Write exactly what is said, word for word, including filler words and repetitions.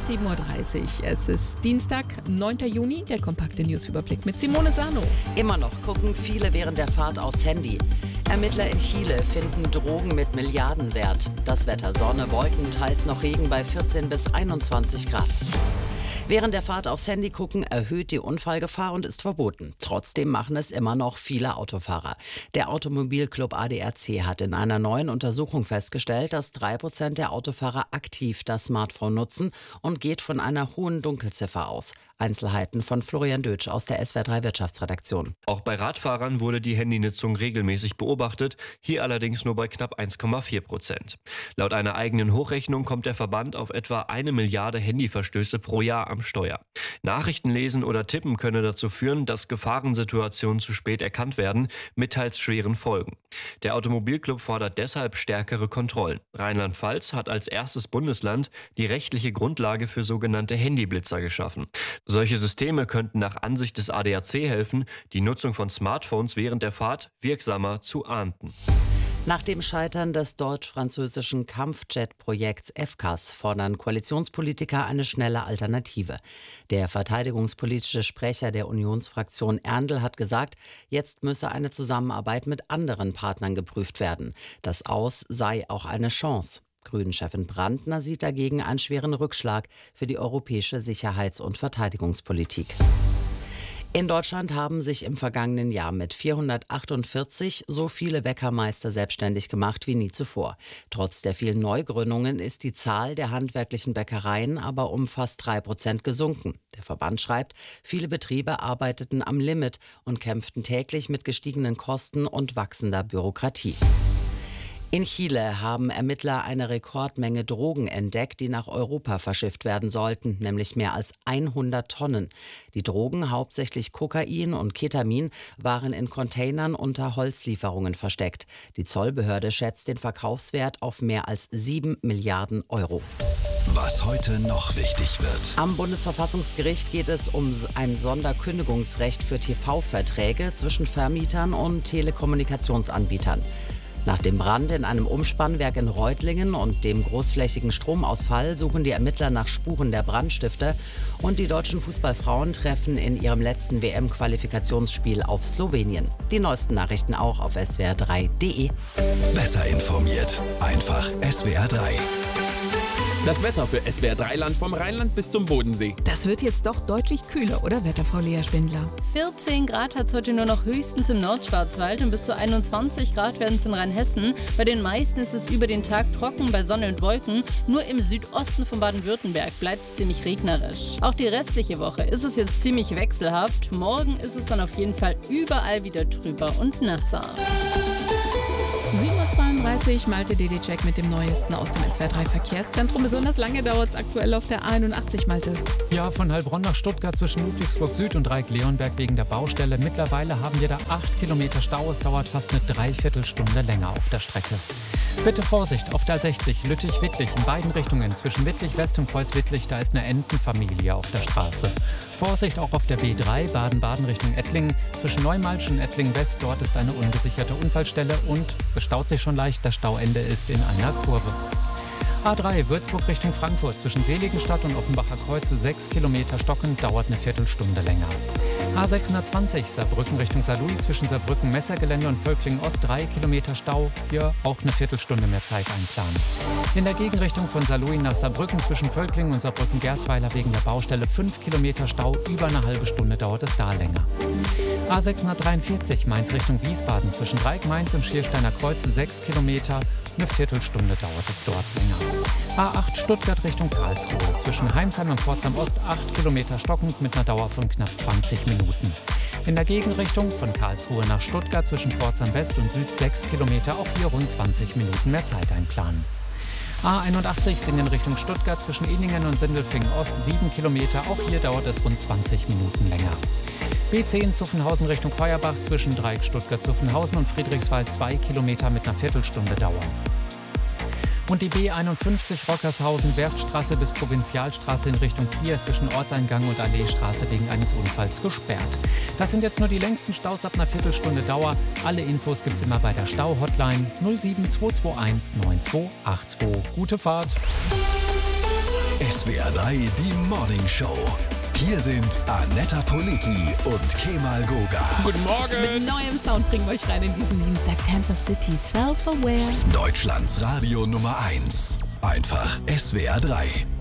sieben Uhr dreißig. Es ist Dienstag, neunter Juni, der kompakte Newsüberblick mit Simone Sano. Immer noch gucken viele während der Fahrt aufs Handy. Ermittler in Chile finden Drogen mit Milliardenwert. Das Wetter: Sonne, Wolken, teils noch Regen bei vierzehn bis einundzwanzig Grad. Während der Fahrt aufs Handy gucken erhöht die Unfallgefahr und ist verboten. Trotzdem machen es immer noch viele Autofahrer. Der Automobilclub A D A C hat in einer neuen Untersuchung festgestellt, dass drei Prozent der Autofahrer aktiv das Smartphone nutzen und geht von einer hohen Dunkelziffer aus. Einzelheiten von Florian Dötsch aus der S W R drei Wirtschaftsredaktion. Auch bei Radfahrern wurde die Handynutzung regelmäßig beobachtet, hier allerdings nur bei knapp eins Komma vier Prozent. Laut einer eigenen Hochrechnung kommt der Verband auf etwa eine Milliarde Handyverstöße pro Jahr am Steuer. Nachrichten lesen oder tippen könne dazu führen, dass Gefahrensituationen zu spät erkannt werden, mit teils schweren Folgen. Der Automobilclub fordert deshalb stärkere Kontrollen. Rheinland-Pfalz hat als erstes Bundesland die rechtliche Grundlage für sogenannte Handyblitzer geschaffen. Solche Systeme könnten nach Ansicht des A D A C helfen, die Nutzung von Smartphones während der Fahrt wirksamer zu ahnden. Nach dem Scheitern des deutsch-französischen Kampfjet-Projekts F C A S fordern Koalitionspolitiker eine schnelle Alternative. Der verteidigungspolitische Sprecher der Unionsfraktion Erndl hat gesagt, jetzt müsse eine Zusammenarbeit mit anderen Partnern geprüft werden. Das Aus sei auch eine Chance. Grünen-Chefin Brandner sieht dagegen einen schweren Rückschlag für die europäische Sicherheits- und Verteidigungspolitik. In Deutschland haben sich im vergangenen Jahr mit vierhundertachtundvierzig so viele Bäckermeister selbstständig gemacht wie nie zuvor. Trotz der vielen Neugründungen ist die Zahl der handwerklichen Bäckereien aber um fast drei Prozent gesunken. Der Verband schreibt, viele Betriebe arbeiteten am Limit und kämpften täglich mit gestiegenen Kosten und wachsender Bürokratie. In Chile haben Ermittler eine Rekordmenge Drogen entdeckt, die nach Europa verschifft werden sollten, nämlich mehr als hundert Tonnen. Die Drogen, hauptsächlich Kokain und Ketamin, waren in Containern unter Holzlieferungen versteckt. Die Zollbehörde schätzt den Verkaufswert auf mehr als sieben Milliarden Euro. Was heute noch wichtig wird. Am Bundesverfassungsgericht geht es um ein Sonderkündigungsrecht für T V-Verträge zwischen Vermietern und Telekommunikationsanbietern. Nach dem Brand in einem Umspannwerk in Reutlingen und dem großflächigen Stromausfall suchen die Ermittler nach Spuren der Brandstifter und die deutschen Fußballfrauen treffen in ihrem letzten W M-Qualifikationsspiel auf Slowenien. Die neuesten Nachrichten auch auf S W R drei Punkt D E. Besser informiert, einfach S W R drei. Das Wetter für S W R drei Land vom Rheinland bis zum Bodensee. Das wird jetzt doch deutlich kühler, oder Wetterfrau Lea Spindler? vierzehn Grad hat es heute nur noch höchstens im Nordschwarzwald und bis zu einundzwanzig Grad werden es in Rheinhessen. Bei den meisten ist es über den Tag trocken bei Sonne und Wolken. Nur im Südosten von Baden-Württemberg bleibt es ziemlich regnerisch. Auch die restliche Woche ist es jetzt ziemlich wechselhaft. Morgen ist es dann auf jeden Fall überall wieder trüber und nasser. sieben Uhr zweiunddreißig, Malte D D-Check mit dem Neuesten aus dem S W R drei Verkehrszentrum. Besonders lange dauert es aktuell auf der A einundachtzig, Malte. Ja, von Heilbronn nach Stuttgart zwischen Ludwigsburg Süd und Dreieck-Leonberg wegen der Baustelle. Mittlerweile haben wir da acht Kilometer Stau. Es dauert fast eine Dreiviertelstunde länger auf der Strecke. Bitte Vorsicht auf der A sechzig, Lüttich-Wittlich in beiden Richtungen. Zwischen Wittlich West und Kreuz-Wittlich, da ist eine Entenfamilie auf der Straße. Vorsicht auch auf der B drei, Baden-Baden Richtung Ettlingen. Zwischen Neumalsch und Ettlingen West, dort ist eine ungesicherte Unfallstelle und es staut sich schon leicht, das Stauende ist in einer Kurve. A drei, Würzburg Richtung Frankfurt, zwischen Seligenstadt und Offenbacher Kreuz, sechs Kilometer stockend, dauert eine Viertelstunde länger. A sechshundertzwanzig, Saarbrücken Richtung Saarlouis, zwischen Saarbrücken Messergelände und Völklingen Ost, drei Kilometer Stau, hier auch eine Viertelstunde mehr Zeit einplanen. In der Gegenrichtung von Saarlouis nach Saarbrücken, zwischen Völklingen und Saarbrücken-Gersweiler wegen der Baustelle, fünf Kilometer Stau, über eine halbe Stunde dauert es da länger. A sechshundertdreiundvierzig, Mainz Richtung Wiesbaden, zwischen Dreieck-Mainz und Schiersteiner Kreuz, sechs Kilometer, eine Viertelstunde dauert es dort länger. A acht Stuttgart Richtung Karlsruhe, zwischen Heimsheim und Pforzheim Ost, acht Kilometer stockend mit einer Dauer von knapp zwanzig Minuten. In der Gegenrichtung von Karlsruhe nach Stuttgart zwischen Pforzheim West und Süd sechs Kilometer, auch hier rund zwanzig Minuten mehr Zeit einplanen. A einundachtzig sind in Richtung Stuttgart zwischen Ehningen und Sindelfingen Ost sieben Kilometer, auch hier dauert es rund zwanzig Minuten länger. B zehn Zuffenhausen Richtung Feuerbach zwischen Dreieck Stuttgart-Zuffenhausen und Friedrichswald zwei Kilometer mit einer Viertelstunde Dauer. Und die B einundfünfzig Rockershausen-Werftstraße bis Provinzialstraße in Richtung Trier zwischen Ortseingang und Alleestraße wegen eines Unfalls gesperrt. Das sind jetzt nur die längsten Staus ab einer Viertelstunde Dauer. Alle Infos gibt's immer bei der Stau-Hotline null sieben zwei zwei eins neun zwei acht zwei. Gute Fahrt! S S W R drei, die Morning Show. Hier sind Anetta Politi und Kemal Goga. Guten Morgen. Mit neuem Sound bringen wir euch rein in diesen Dienstag. Tampa City, Self-Aware. Deutschlands Radio Nummer eins. Einfach S W R drei.